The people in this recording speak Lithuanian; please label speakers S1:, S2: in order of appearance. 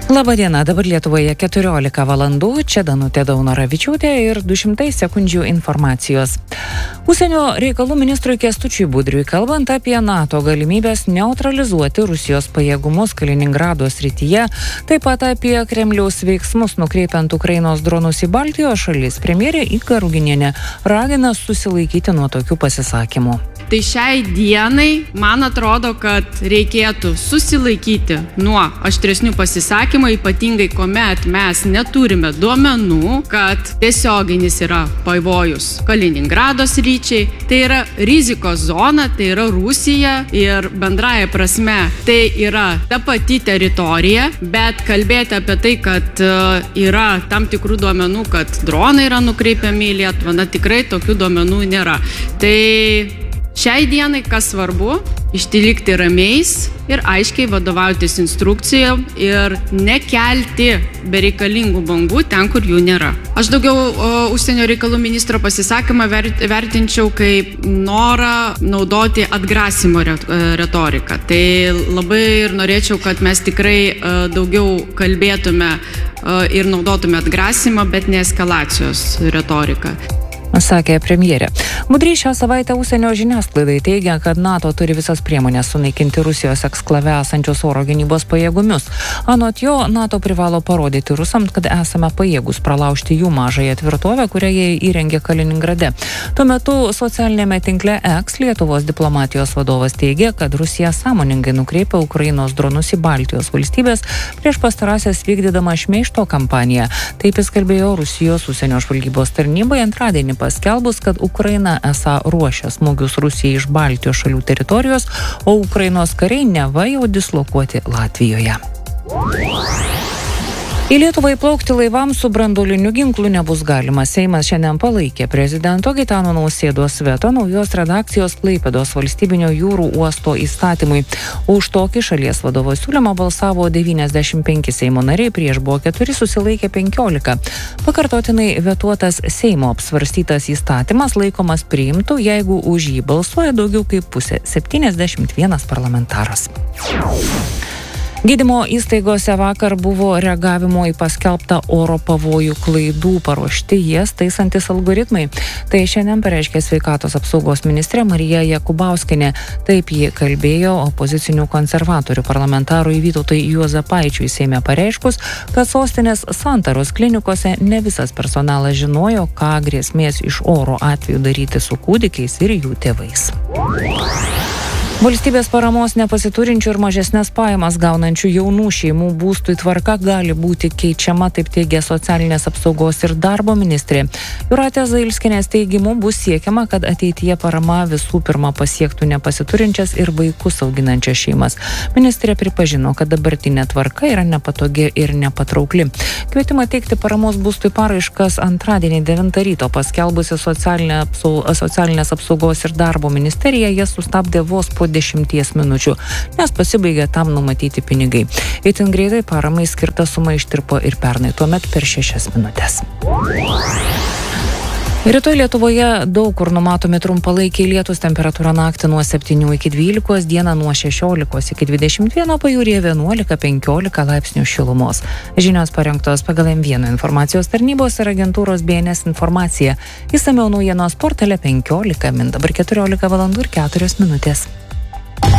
S1: Labadiena, dabar Lietuvoje 14 valandų, čia Danutė Daunoravičiūtė ir 200 sekundžių informacijos. Užsienio reikalų ministrui Kęstučiui Budriui kalbant apie NATO galimybės neutralizuoti Rusijos pajėgumus Kaliningrado srityje, taip pat apie Kremliaus veiksmus nukreipiant Ukrainos dronus į Baltijos šalis, premjerė Inga Ruginienė ragina susilaikyti nuo tokių pasisakymų.
S2: Tai šiai dienai, man atrodo, kad reikėtų susilaikyti nuo aštresnių pasisakymų, ypatingai kuomet mes neturime duomenų, kad tiesioginis yra pavojus Kaliningrado sričiai, tai yra rizikos zona, tai yra Rusija ir bendraja prasme tai yra ta pati teritorija, bet kalbėti apie tai, kad yra tam tikrų duomenų, kad dronai yra nukreipiami į Lietuvą, tikrai tokių duomenų nėra. Tai šiai dienai, kas svarbu, išlikti ramiais ir aiškiai vadovautis instrukcijom ir nekelti bereikalingų bangų ten, kur jų nėra. Aš daugiau užsienio reikalų ministro pasisakymą vertinčiau kaip norą naudoti atgrasimo retoriką. Tai labai ir norėčiau, kad mes tikrai daugiau kalbėtume ir naudotume atgrasimą, bet ne eskalacijos retoriką.
S1: Sakė premjerė. Budrys šią savaitę užsienio žiniasklaidai teigia, kad NATO turi visas priemonės sunaikinti Rusijos eksklave esančios oro gynybos pajėgumus. Anot jo, NATO privalo parodyti rusams, kad esame pajėgus pralaužti jų mažąją tvirtovę, kurią jie įrengė Kaliningrade. Tuo metu socialinėme tinkle X Lietuvos diplomatijos vadovas teigia, kad Rusija sąmoningai nukreipia Ukrainos dronus į Baltijos valstybės prieš pastarąsias vykdydama šmeižto kampaniją. Taip jis kalbėjo Rusijos užsienio žvalgybos tarnybai antradienį paskelbus, kad Ukraina esą ruošia smūgius Rusijai iš Baltijos šalių teritorijos, o Ukrainos kariai neva jau dislokuoti Latvijoje. Į Lietuvą įplaukti laivams su branduoliniu ginklu nebus galima. Seimas šiandien palaikė prezidento Gitano Nausėdos veto naujos redakcijos Klaipėdos valstybinio jūrų uosto įstatymui. Už tokį šalies vadovo siūlymą balsavo 95 Seimo nariai, prieš buvo 4, susilaikė 15. Pakartotinai vetuotas Seimo apsvarstytas įstatymas laikomas priimtų, jeigu už jį balsuoja daugiau kaip pusė, 71 parlamentaras. Gydymo įstaigose vakar buvo reagavimo į paskelbtą oro pavojų klaidų paruošti jas taisantis algoritmai. Tai šiandien pareiškė sveikatos apsaugos ministrė Marija Jakubauskienė. Taip ji kalbėjo opozicinių konservatorių parlamentarui Vytautui Juozapaičiui Seime pareiškus, kad sostinės Santaros klinikose ne visas personalas žinojo, ką grėsmės iš oro atveju daryti su kūdikiais ir jų tėvais. Valstybės paramos nepasiturinčių ir mažesnės pajamas gaunančių jaunų šeimų būstui tvarka gali būti keičiama, taip teigia socialinės apsaugos ir darbo ministrė. Jūratės Zailskienės teigimu bus siekiama, kad ateityje parama visų pirma pasiektų nepasiturinčias ir vaikus auginančias šeimas. Ministrė pripažino, kad dabartinė tvarka yra nepatogi ir nepatraukli. Kvietimą teikti paramos būstui paraiškas antradienį 9 ryto paskelbusi socialinės apsaugos ir darbo ministerija jas sustabdė vos po 10 minučių, nes pasibaigė tam numatyti pinigai. Itin greitai paramai skirta suma ištirpo ir pernai, tuomet per 6 minutės. Rytoj Lietuvoje daug kur numatomi trumpalaikiai lietūs, temperatūra naktį nuo 7 iki 12, dieną nuo 16 iki 21, pajūryje 11-15 laipsnių šilumos. Žinios parengtos pagal M1 informacijos tarnybos ir agentūros BNS informacija. Išsamiau naujienos portale 15 min, dabar 14 valandų ir 4 minutės.